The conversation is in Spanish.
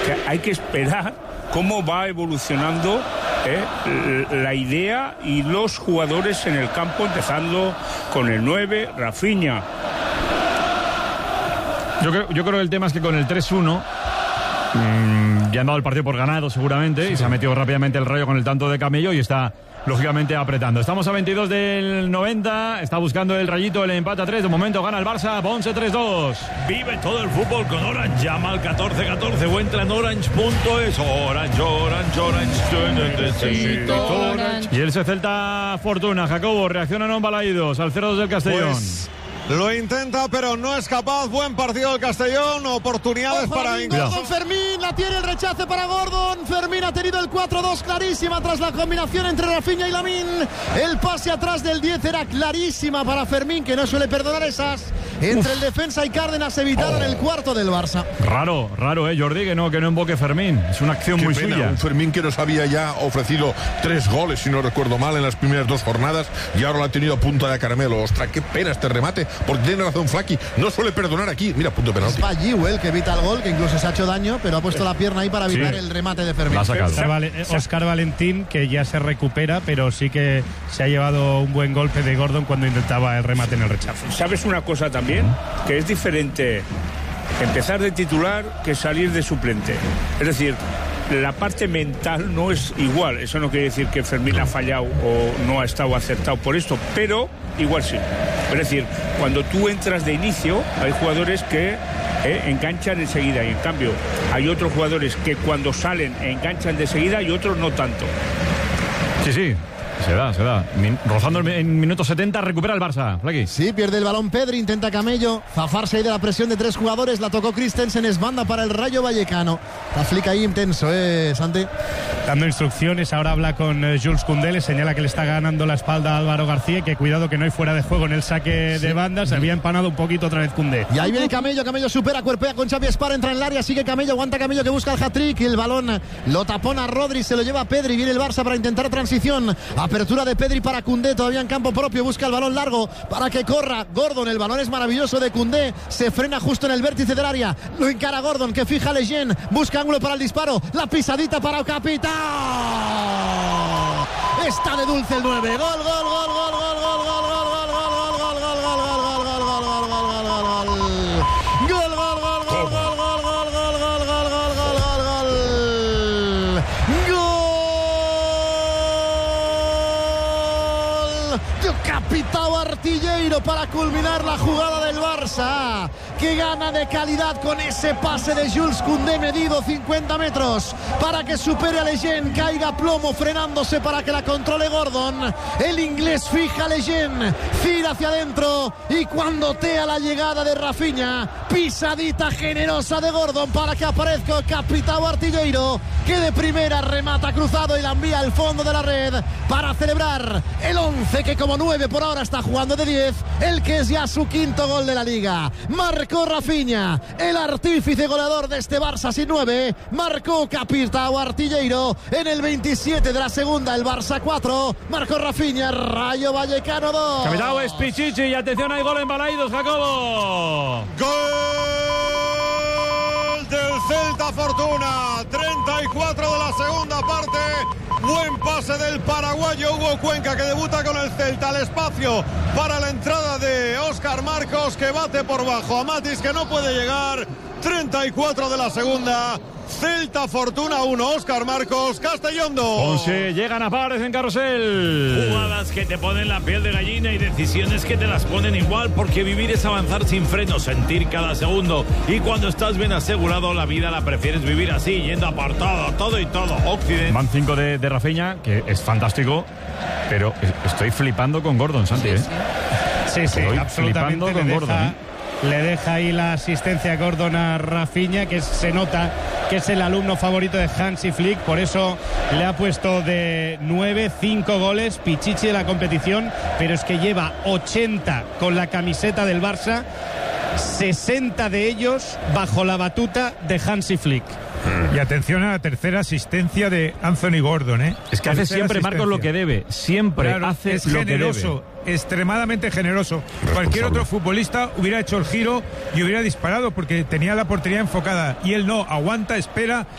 sea, hay que esperar cómo va evolucionando la idea y los jugadores en el campo, empezando con el 9, Rafinha. Yo creo que el tema es que con el 3-1 ya han dado el partido por ganado seguramente, sí. Y se ha metido rápidamente el Rayo con el tanto de Camello y está lógicamente apretando. Estamos a 22 del 90, está buscando el Rayito el empate a 3, de momento gana el Barça, Ponce 3-2. Vive todo el fútbol con Orange, llama al 1414 o entra en orange.es. Orange. Y el Celta Fortuna, Jacobo, reaccionan a Balaídos al 0-2 del Castellón. Pues lo intenta, pero no es capaz. Buen partido del Castellón, oportunidades para Gordon. Fermín, la tiene el rechace para Gordon. Fermín ha tenido el 4-2 clarísima tras la combinación entre Rafinha y Lamín. El pase atrás del 10 era clarísima para Fermín, que no suele perdonar esas. Entre el defensa y Cárdenas evitaron el cuarto del Barça. Raro, Jordi, que no invoque Fermín. Es una acción muy suya. Un Fermín que nos había ya ofrecido 3 goles, si no recuerdo mal, en las primeras 2 jornadas, y ahora lo ha tenido a punta de caramelo. Ostras, qué pena este remate, porque tiene razón Flaky, no suele perdonar aquí. Mira, punto de penalti. Es Valliuel que evita el gol, que incluso se ha hecho daño, pero ha puesto la pierna ahí para evitar el remate de Fermín. Óscar Valentín, que ya se recupera, pero sí que se ha llevado un buen golpe de Gordon cuando intentaba el remate en el rechazo. ¿Sabes una cosa también? Que es diferente empezar de titular que salir de suplente. Es decir, la parte mental no es igual. Eso no quiere decir que Fermín ha fallado o no ha estado acertado por esto, pero igual sí. Es decir, cuando tú entras de inicio, hay jugadores que enganchan enseguida, y en cambio hay otros jugadores que cuando salen enganchan de seguida y otros no tanto. Sí. Se da. Rozando en minuto 70, recupera el Barça. Flaky. Sí, pierde el balón Pedri, intenta Camello zafarse ahí de la presión de 3 jugadores. La tocó Christensen, es banda para el Rayo Vallecano. La flica ahí intenso, Santi. Dando instrucciones, ahora habla con Jules Koundé, le señala que le está ganando la espalda a Álvaro García y que cuidado que no hay fuera de juego en el saque de banda. Se había empanado un poquito otra vez Koundé. Y ahí viene Camello supera, cuerpea con Xavi Espar, entra en el área, sigue Camello, aguanta Camello que busca el hat-trick y el balón lo tapona Rodri, se lo lleva Pedri, viene el Barça para intentar transición. Apertura de Pedri para Koundé, todavía en campo propio, busca el balón largo para que corra Gordon, el balón es maravilloso de Koundé, se frena justo en el vértice del área, lo encara Gordon que fija a Lejeune, busca ángulo para el disparo, la pisadita para Capitán, está de dulce el 9, gol. Capitão Artilheiro para culminar la jugada del Barça, que gana de calidad con ese pase de Jules Koundé medido 50 metros para que supere a Lejeune, caiga plomo frenándose para que la controle Gordon. El inglés fija a Lejeune, gira hacia adentro y cuando tea la llegada de Rafinha, pisadita generosa de Gordon para que aparezca el Capitão Artilheiro, que de primera remata cruzado y la envía al fondo de la red para celebrar el 11 que como 9 por ahora está jugando de 10, el que es ya su 5º gol de la liga. Marcó Rafinha, el artífice goleador de este Barça sin 9, marcó Capitão Artilheiro en el 27 de la segunda, el Barça 4, marcó Rafinha, Rayo Vallecano 2. Capitão es Pichichi y atención, hay gol en Balaídos, Jacobo. Gol del Celta Fortuna, 34 de la segunda parte. Buen pase del paraguayo Hugo Cuenca, que debuta con el Celta. Al espacio para la entrada de Óscar Marcos, que bate por bajo a Matis, que no puede llegar. 34 de la segunda. Celta Fortuna 1, Óscar Marcos, Castellón 2. Ponce, llegan a pares en carrusel. Jugadas que te ponen la piel de gallina y decisiones que te las ponen igual, porque vivir es avanzar sin freno, sentir cada segundo. Y cuando estás bien asegurado, la vida la prefieres vivir así, yendo a por todo y todo. Occidente. Van 5 de Rafinha, que es fantástico, pero estoy flipando con Gordon, Santi. Sí, absolutamente. Con Gordon, le deja ahí la asistencia Gordon a Rafinha, que se nota que es el alumno favorito de Hansi Flick, por eso le ha puesto de 9, 5 goles, Pichichi de la competición, pero es que lleva 80 con la camiseta del Barça, 60 de ellos bajo la batuta de Hansi Flick. Y atención a la tercera asistencia de Anthony Gordon, Es que hace siempre, Marcos, lo que debe. Siempre hace es lo generoso, que debe. Extremadamente generoso. Cualquier otro futbolista hubiera hecho el giro y hubiera disparado porque tenía la portería enfocada. Y él no, aguanta, espera